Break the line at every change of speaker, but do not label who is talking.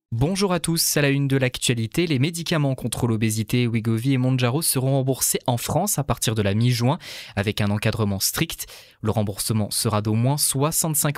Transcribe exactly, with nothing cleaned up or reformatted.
Bonjour à tous, à la une de l'actualité, les médicaments contre l'obésité Wegovy et Mounjaro seront remboursés en France à partir de la mi-juin avec un encadrement strict. Le remboursement sera d'au moins soixante-cinq